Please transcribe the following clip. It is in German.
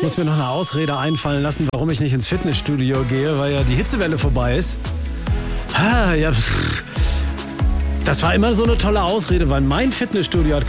Ich muss mir noch eine Ausrede einfallen lassen, warum ich nicht ins Fitnessstudio gehe, weil ja die Hitzewelle vorbei ist. Das war immer so eine tolle Ausrede, weil mein Fitnessstudio hat